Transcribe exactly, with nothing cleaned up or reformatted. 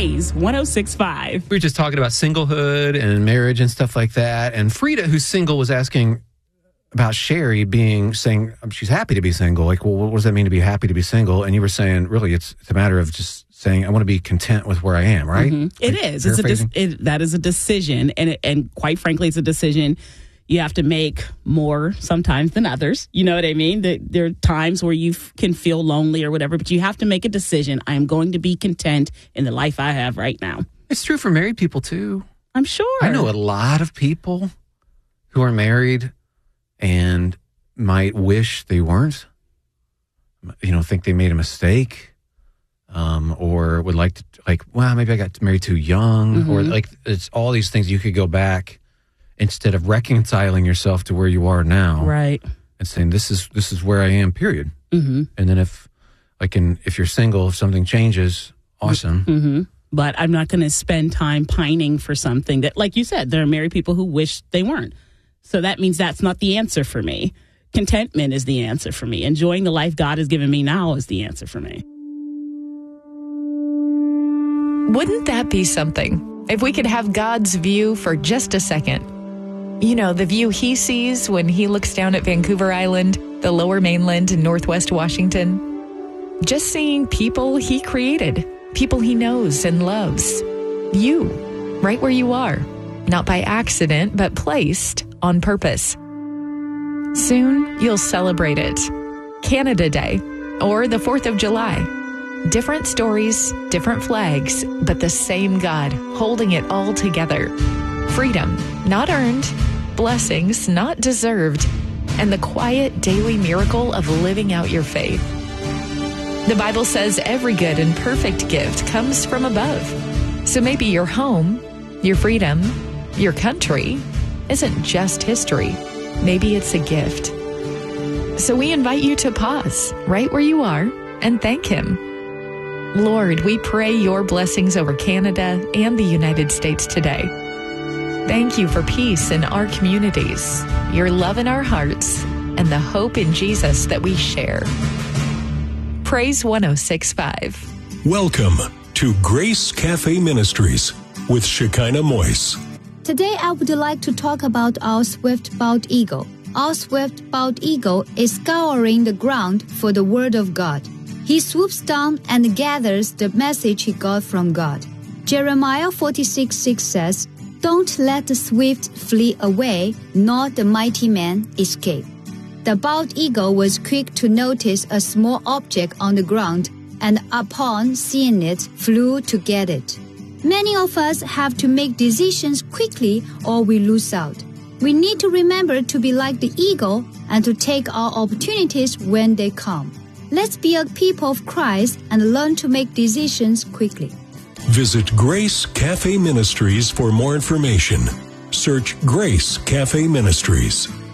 Praise one oh six point five. We were just talking about singlehood and marriage and stuff like that. And Frida, who's single, was asking about Sherry being, saying she's happy to be single. Like, well, what does that mean to be happy to be single? And you were saying, really, it's, it's a matter of just saying, I want to be content with where I am, right? Mm-hmm. It like, is. It's a de- it, that is a decision. And, it, and quite frankly, it's a decision you have to make more sometimes than others. You know what I mean? There, there are times where you f- can feel lonely or whatever, but you have to make a decision. I am going to be content in the life I have right now. It's true for married people, too. I'm sure. I know a lot of people who are married and might wish they weren't, you know, think they made a mistake, um, or would like to, like, well, maybe I got married too young, mm-hmm. or like, it's all these things you could go back instead of reconciling yourself to where you are now, right? And saying this is this is where I am, period. Mm-hmm. And then if like, in, if you're single, if something changes, awesome. Mm-hmm. But I'm not going to spend time pining for something that, like you said, there are married people who wish they weren't. So that means that's not the answer for me. Contentment is the answer for me. Enjoying the life God has given me now is the answer for me. Wouldn't that be something? If we could have God's view for just a second. You know, the view he sees when he looks down at Vancouver Island, the lower mainland in Northwest Washington. Just seeing people he created, people he knows and loves. You, right where you are. Not by accident, but placed on purpose. Soon, you'll celebrate it. Canada Day, or the fourth of July. Different stories, different flags, but the same God holding it all together. Freedom, not earned. Blessings, not deserved. And the quiet daily miracle of living out your faith. The Bible says every good and perfect gift comes from above. So maybe your home, your freedom, your country isn't just history. Maybe it's a gift. So we invite you to pause right where you are and thank Him. Lord, we pray your blessings over Canada and the United States today. Thank you for peace in our communities, your love in our hearts, and the hope in Jesus that we share. Praise one oh six point five. Welcome to Grace Cafe Ministries with Shekinah Moise. Today, I would like to talk about our swift bald eagle. Our swift bald eagle is scouring the ground for the Word of God. He swoops down and gathers the message he got from God. Jeremiah forty-six six says, "Don't let the swift flee away, nor the mighty man escape." The bald eagle was quick to notice a small object on the ground, and upon seeing it, flew to get it. Many of us have to make decisions quickly or we lose out. We need to remember to be like the eagle and to take our opportunities when they come. Let's be a people of Christ and learn to make decisions quickly. Visit Grace Cafe Ministries for more information. Search Grace Cafe Ministries.